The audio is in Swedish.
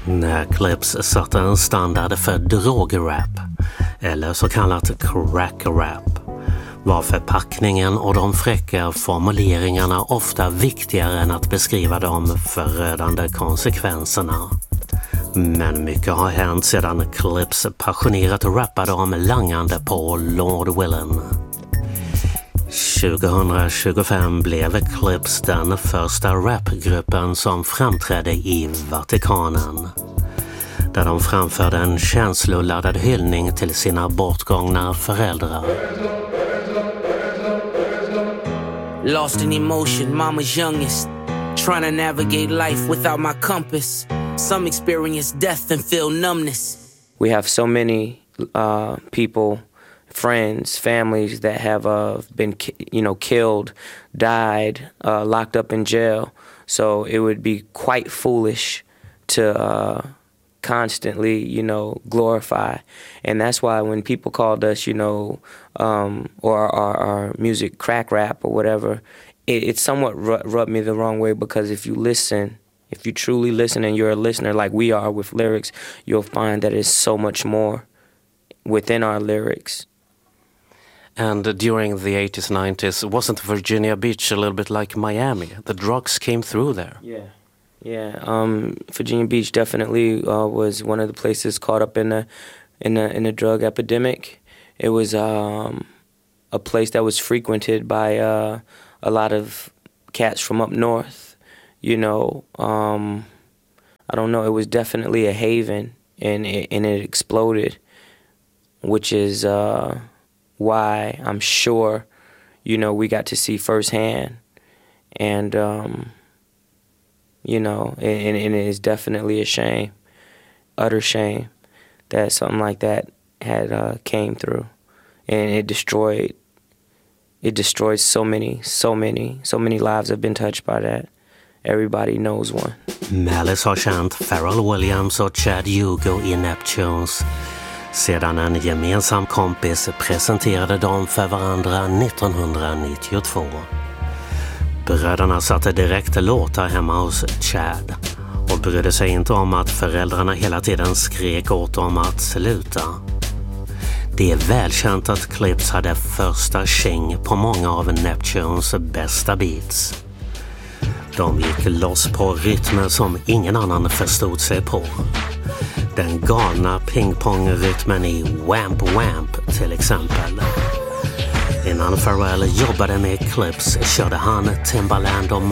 När Clips satte en standard för drograp, eller så kallat crack-rap, var förpackningen och de fräcka formuleringarna ofta viktigare än att beskriva de förödande konsekvenserna. Men mycket har hänt sedan Clips passionerat rappade om langande på Lord Willin. 2025 blev Clips den första rapgruppen som framträdde i Vatikanen, där de framförde en känsloladdad hyllning till sina bortgångna föräldrar. Lost in emotion, mama's youngest. Trying to navigate life without my compass. Some experience death and feel numbness. We have so many people, friends, families that have been, killed, died, locked up in jail. So it would be quite foolish to constantly, glorify. And that's why when people called us, or our music crack rap or whatever, it somewhat rubbed me the wrong way, because if you truly listen and you're a listener like we are with lyrics, you'll find that it's so much more within our lyrics. And during the 80s, 90s, wasn't Virginia Beach a little bit like Miami? The drugs came through there. Yeah. Virginia Beach definitely was one of the places caught up in the drug epidemic. It was a place that was frequented by a lot of cats from up north. I don't know. It was definitely a haven, and it exploded, which is why I'm sure, we got to see firsthand, and and it is definitely a shame, utter shame, that something like that had came through, and it destroyed so many lives have been touched by that. Everybody knows one. Malice har känt Pharrell Williams och Chad Hugo i Neptunes. Sedan en gemensam kompis presenterade dem för varandra 1992. Bröderna satte direkt låtar hemma hos Chad och brydde sig inte om att föräldrarna hela tiden skrek åt dem att sluta. Det är välkänt att Clips hade första tjing på många av Neptunes bästa beats. De gick loss på rytmer som ingen annan förstod sig på. Den galna pingpong-rytmen i Wamp Wamp till exempel. Innan Pharrell jobbade med Clips körde han Timbaland och